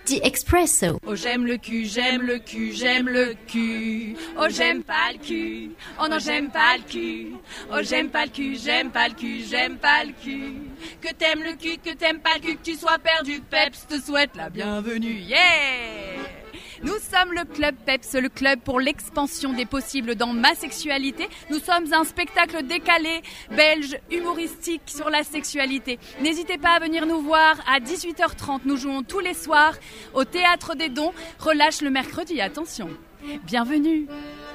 The Expresso. Oh j'aime le cul, j'aime le cul, j'aime le cul. Oh j'aime pas le cul, oh non j'aime pas le cul. Oh j'aime pas le cul, j'aime pas le cul, j'aime pas le cul. Que t'aimes le cul, que t'aimes pas le cul, que tu sois perdu, Peps te souhaite la bienvenue, yeah. Nous sommes le Club Peps, le club pour l'expansion des possibles dans ma sexualité. Nous sommes un spectacle décalé, belge, humoristique sur la sexualité. N'hésitez pas à venir nous voir à 18h30. Nous jouons tous les soirs au Théâtre des Dons. Relâche le mercredi, attention. Bienvenue.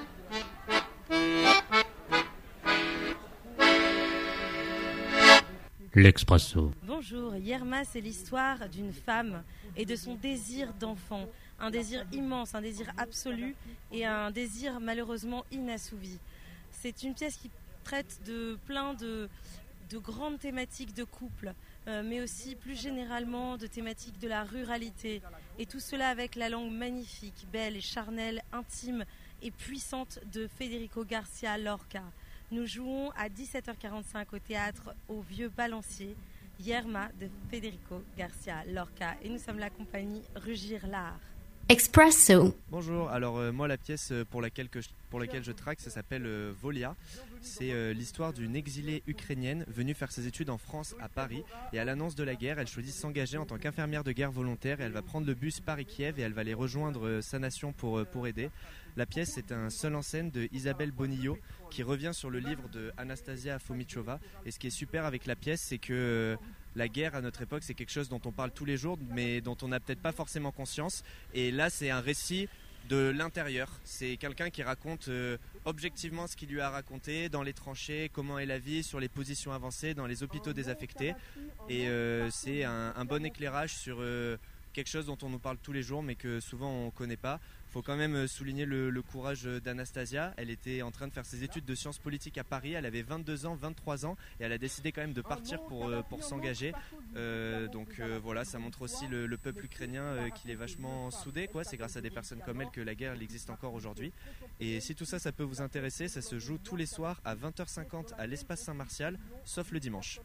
L'Expresso. Bonjour, Yerma, c'est l'histoire d'une femme et de son désir d'enfant. Un désir immense, un désir absolu et un désir malheureusement inassouvi. C'est une pièce qui traite de plein de grandes thématiques de couple, mais aussi plus généralement de thématiques de la ruralité. Et tout cela avec la langue magnifique, belle et charnelle, intime et puissante de Federico Garcia Lorca. Nous jouons à 17h45 au théâtre au Vieux Balancier, Yerma de Federico Garcia Lorca. Et nous sommes la compagnie Rugir l'Art. Expresso. Bonjour, alors moi la pièce pour laquelle je traque, ça s'appelle Volia. C'est l'histoire d'une exilée ukrainienne venue faire ses études en France à Paris. Et à l'annonce de la guerre, elle choisit de s'engager en tant qu'infirmière de guerre volontaire. Et elle va prendre le bus Paris-Kiev et elle va aller rejoindre sa nation pour aider. La pièce est un seul en scène de Isabelle Bonillo qui revient sur le livre de Anastasia Fomichova. Et ce qui est super avec la pièce, c'est que la guerre à notre époque, c'est quelque chose dont on parle tous les jours, mais dont on n'a peut-être pas forcément conscience. Et là, c'est un récit de l'intérieur. C'est quelqu'un qui raconte objectivement ce qu'il lui a raconté dans les tranchées, comment est la vie, sur les positions avancées, dans les hôpitaux désaffectés. Et c'est un bon éclairage sur quelque chose dont on nous parle tous les jours, mais que souvent on ne connaît pas. Il faut quand même souligner le courage d'Anastasia. Elle était en train de faire ses études de sciences politiques à Paris. Elle avait 22 ans, 23 ans et elle a décidé quand même de partir pour s'engager. Donc voilà, ça montre aussi le peuple ukrainien qu'il est vachement soudé, quoi. C'est grâce à des personnes comme elle que la guerre elle existe encore aujourd'hui. Et si tout ça, ça peut vous intéresser, ça se joue tous les soirs à 20h50 à l'Espace Saint-Martial, sauf le dimanche.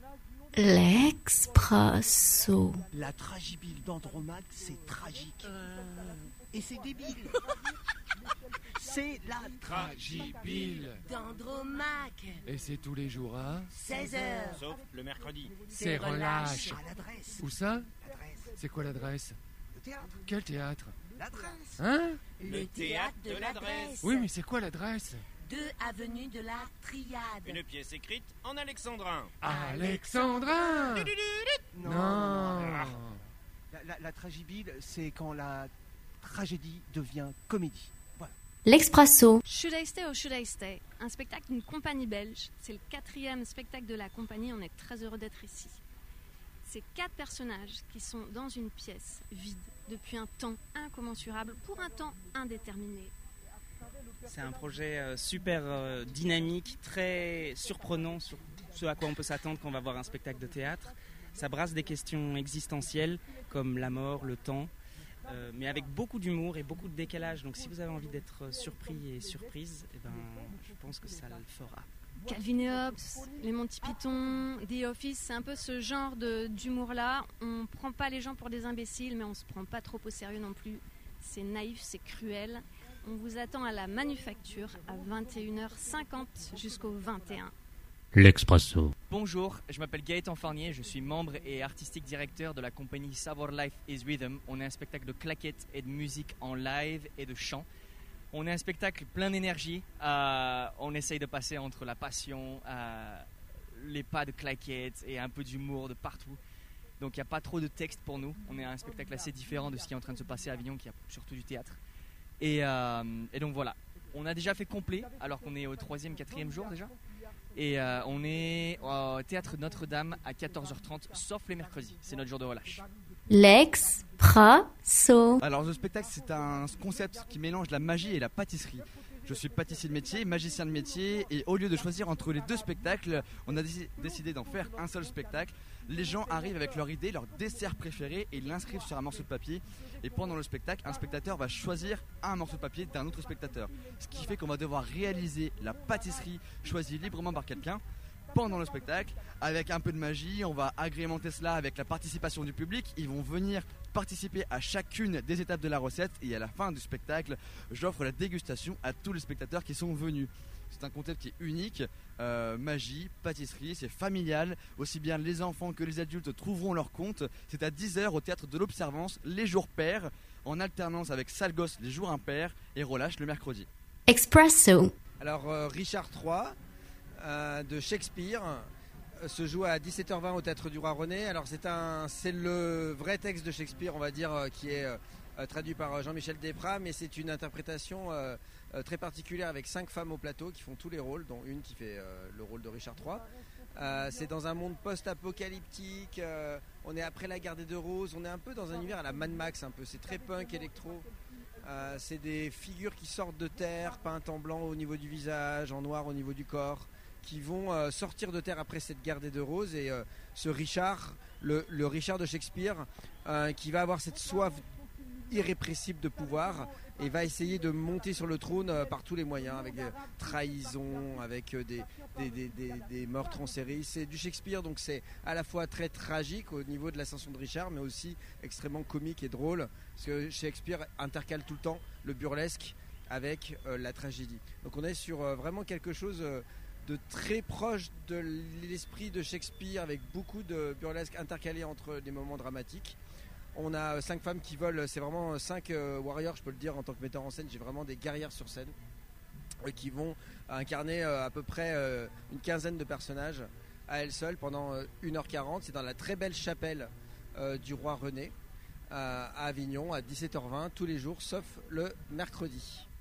L'Expresso. La tragibile d'Andromaque, c'est tragique. Et c'est débile. C'est la Tragibile d'Andromaque. Et c'est tous les jours à 16h. Sauf le mercredi. C'est relâche. À l'adresse. Où ça? L'adresse. C'est quoi l'adresse? Le théâtre. Quel théâtre? L'adresse. Hein? Le théâtre de l'adresse. Oui, mais c'est quoi l'adresse? 2 avenue de la Triade. Une pièce écrite en alexandrin. Alexandrin. Non. La tragibile, c'est quand la tragédie devient comédie. Voilà. L'Expresso. Should I Stay or Should I Stay? Un spectacle d'une compagnie belge. C'est le 4e spectacle de la compagnie. On est très heureux d'être ici. C'est 4 personnages qui sont dans une pièce vide depuis un temps incommensurable pour un temps indéterminé. C'est un projet super dynamique, très surprenant sur ce à quoi on peut s'attendre quand on va voir un spectacle de théâtre. Ça brasse des questions existentielles comme la mort, le temps, mais avec beaucoup d'humour et beaucoup de décalage. Donc si vous avez envie d'être surpris et surprise, eh ben, je pense que ça le fera. Calvin et Hobbes, les Monty Python, The Office, c'est un peu ce genre d'humour-là. On prend pas les gens pour des imbéciles, mais on se prend pas trop au sérieux non plus. C'est naïf, c'est cruel. On vous attend à la Manufacture à 21h50 jusqu'au 21. L'Expresso. Bonjour, je m'appelle Gaëtan Farnier, je suis membre et artistique directeur de la compagnie Savoir Life is Rhythm. On est un spectacle de claquettes et de musique en live et de chant. On est un spectacle plein d'énergie. On essaye de passer entre la passion, les pas de claquettes et un peu d'humour de partout. Donc il n'y a pas trop de texte pour nous. On est un spectacle assez différent de ce qui est en train de se passer à Avignon, qui a surtout du théâtre. Et donc voilà, on a déjà fait complet alors qu'on est au 3e, 4e jour déjà. Et on est au Théâtre Notre-Dame à 14h30, sauf les mercredis, c'est notre jour de relâche. L'Expresso. Alors le spectacle, c'est un concept qui mélange la magie et la pâtisserie. Je suis pâtissier de métier, magicien de métier, et au lieu de choisir entre les 2 spectacles, on a décidé d'en faire un seul spectacle. Les gens arrivent avec leur idée, leur dessert préféré, et ils l'inscrivent sur un morceau de papier. Et pendant le spectacle, un spectateur va choisir un morceau de papier d'un autre spectateur. Ce qui fait qu'on va devoir réaliser la pâtisserie choisie librement par quelqu'un. pendant le spectacle avec un peu de magie. On va agrémenter cela avec la participation du public. Ils vont venir participer à chacune des étapes de la recette et à la fin du spectacle, j'offre la dégustation à tous les spectateurs qui sont venus. C'est un concept qui est unique, magie, pâtisserie, c'est familial, aussi bien les enfants que les adultes trouveront leur compte. C'est à 10h au Théâtre de l'Observance, les jours pairs, en alternance avec Sale Gosse les jours impairs et Relâche le mercredi. Expresso. Alors Richard III de Shakespeare se joue à 17h20 au Théâtre du Roi René. Alors c'est le vrai texte de Shakespeare, on va dire, qui est traduit par Jean-Michel Desprats, mais c'est une interprétation très particulière avec 5 femmes au plateau qui font tous les rôles, dont une qui fait le rôle de Richard III. C'est dans un monde post-apocalyptique, on est après la guerre des 2 roses, on est un peu dans un univers à la Mad Max, un peu. C'est très punk, électro. C'est des figures qui sortent de terre, peintes en blanc au niveau du visage, en noir au niveau du corps, qui vont sortir de terre après cette guerre des 2 roses. Et ce Richard, le Richard de Shakespeare, qui va avoir cette soif irrépressible de pouvoir et va essayer de monter sur le trône par tous les moyens, avec des trahisons, avec des meurtres en série. C'est du Shakespeare, donc c'est à la fois très tragique au niveau de l'ascension de Richard, mais aussi extrêmement comique et drôle, parce que Shakespeare intercale tout le temps le burlesque avec la tragédie. Donc on est sur vraiment quelque chose de très proche de l'esprit de Shakespeare, avec beaucoup de burlesque intercalé entre des moments dramatiques. On a 5 femmes qui volent, c'est vraiment 5 warriors, je peux le dire en tant que metteur en scène, j'ai vraiment des guerrières sur scène qui vont incarner à peu près une quinzaine de personnages à elles seules pendant 1h40. C'est dans la très belle chapelle du Roi René à Avignon à 17h20 tous les jours sauf le mercredi.